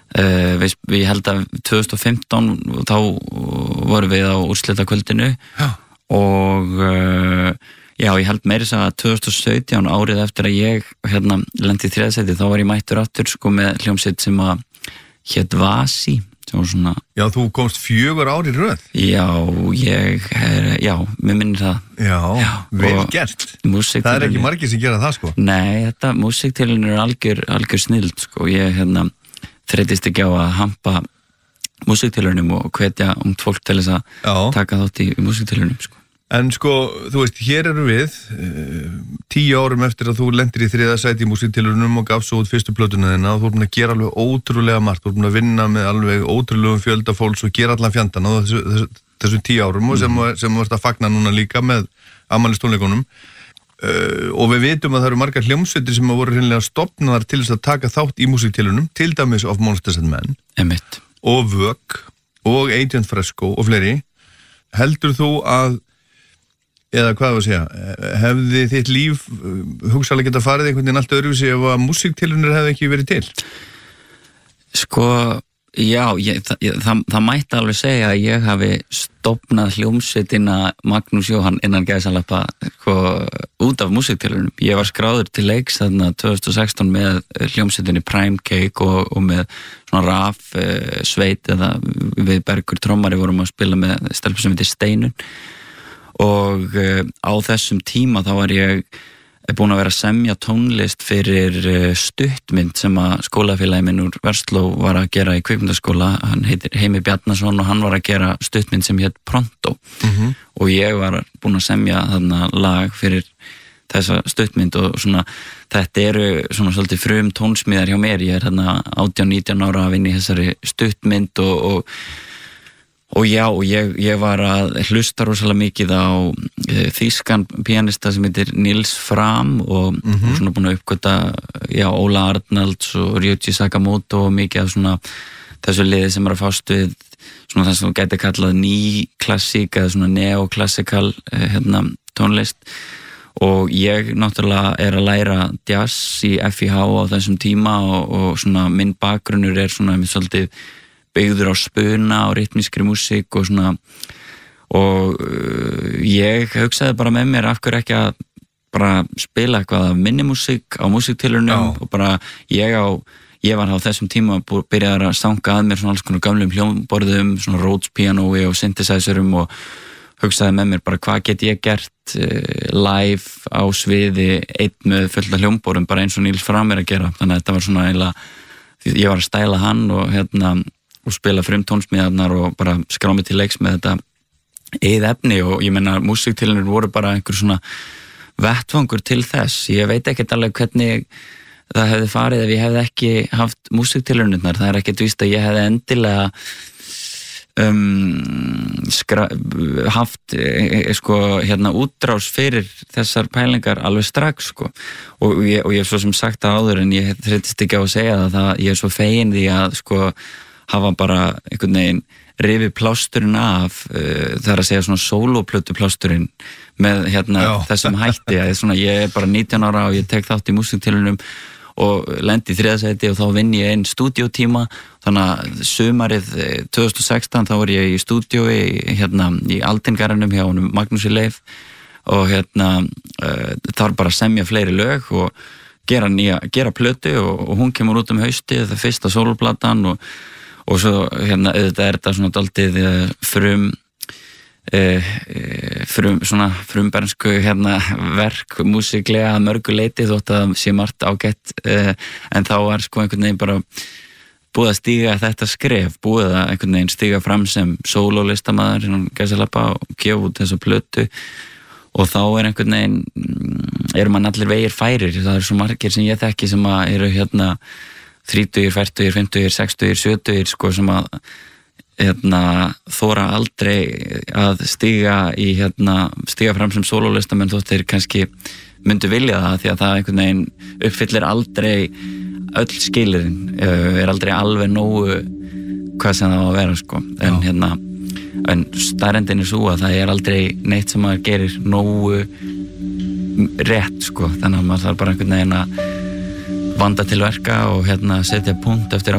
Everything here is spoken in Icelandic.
Við held að 2015 þá vorum við á úrslitakvöldinu og já, ég held meira að 2017 árið eftir að ég lendi í 3. sæti, þá var ég mættur aftur sko með hljómsveit sem að hét Vasi, sem var svona. Já, þú komst 4 ár í röð. Já, mér minnir það. Já, vel gert. Það er ekki margir sem gera það sko. Nei, þetta músíktilraunir er algjör snild sko. Ég þreytist ekki á að hampa músíktilraunum og hvetja ungt fólk til þess að taka þátt í músíktilraunum sko. En sko, þú veist, hér eru við 10 árum eftir að þú lendir í 3. sæti í músíktilraunum og gaf svo út fyrstu plötuna þína og þú búin að gera alveg ótrúlega margt, þú búin að vinna með alveg ótrúlegum fjölda fólks og gera allan fjandan á þessum 10 árum og sem þú ert að fagna núna líka með afmælistónleikunum og við vitum að það eru margar hljómsveitir sem voru hreinlega stofnaðar til þess að taka þátt í músíktilraunum, til dæmis of Monsters and Men og Vök og Agent Fresco og fleiri. Heldur þú að eða hvað var að segja, hefði þitt líf hugsaðlega geta farið einhvern veginn allt öðruvísi ef að músíktilraunir hefði ekki verið til? Sko, já, það mætti alveg segja að ég hafi stofnað hljómsveitina Magnús Jóhann innan gæsalappa sko, út af músíktilraunum. Ég var skráður til leiks þarna 2016 með hljómsveitinni Prime Cake og með svona raf sveit eða við Bergur trommari vorum að spila með stelpu sem heitir Steinun. Og á þessum tíma þá var ég búin að vera að semja tónlist fyrir stuttmynd sem að skólafélagi minn úr Versló var að gera í kvikmyndaskóla. Hann heitir Heimir Bjarnason og hann var að gera stuttmynd sem hét Pronto og ég var búin að semja þarna lag fyrir þessa stuttmynd og svona þetta eru svona svolítið frum tónsmíðar hjá mér. Ég þarna 18-19 ára að vinna í þessari stuttmynd og já, ég var að hlusta rosalega mikið á þýskan pianista sem heitir Nils Fram og svona búin að uppgöta Óla Arnalds og Ryuichi Sakamoto og mikið af svona þessu liði sem að fást við svona það sem gæti kallað nýklassík eða svona neoklassikal tónlist og ég náttúrulega er að læra jazz í FIH á þessum tíma og svona minn bakgrunnur er svona svolítið byggður á spuna og ritmískri músík og svona og ég hugsaði bara með mér af hverju ekki að bara spila eitthvað af minni músík á músíktilraunum og bara ég var á þessum tíma byrjaði að stanga að mér svona alls konar gamlum hljómborðum, svona Rhodes pianói og synthesizerum og hugsaði með mér bara hvað get ég gert live á sviði einn með fullt af hljómborðum bara eins og Nils Fram er að gera, þannig að þetta var svona eiginlega ég var að stæla hann og spila frumtónsmíðarnar og bara skrá mig til leiks með þetta eigið efni og ég meina músíktilraunir voru bara einhver svona vettvangur til þess. Ég veit ekkert alveg hvernig það hefði farið ef ég hefði ekki haft músíktilraunirnar. Það er ekkert víst að ég hefði endilega haft útrás fyrir þessar pælingar alveg strax sko. og ég svo sem sagt það áður en ég þreytist ekki á að segja það ég er svo fegin því að sko hafa bara einhvern veginn rifið plásturinn af það er að segja svona sólóplötu plásturinn með þessum hætti ég er bara 19 ára og ég tek þátt í músíktilraunum og lendi í 3. sæti og þá vinn ég einn stúdíótíma þannig að sumarið 2016 þá var ég í stúdíói í Aldingarðinum hjá honum Magnúsi Leif og þar bara semja fleiri lög og gera plötu og hún kemur út haustið, það fyrsta sólóplatan og svo auðvitað er þetta svona dálítið frumbernsku verk músiklega að mörgu leiti þótt að sé margt ágætt en þá var sko einhvern veginn bara búið að stíga þetta skref, búið að einhvern veginn stíga fram sem sólólistamaður innan gæsalappa og gefa út þessu plötu og þá er einhvern veginn mann allir vegir færir, það svo margir sem ég þekki sem að eru 30, 40, 50, 60, 70 sko sem að þóra aldrei að stíga fram sem sólólistamenn þótt þeir kannski myndu vilja það því að það einhvern veginn uppfyllir aldrei öll skilyrðin er aldrei alveg nógu hvað sem það á að vera sko en staðreyndin er svo að það er aldrei neitt sem maður gerir nógu rétt sko þannig að maður þarf bara einhvern veginn að vanda til verka og setja punkt eftir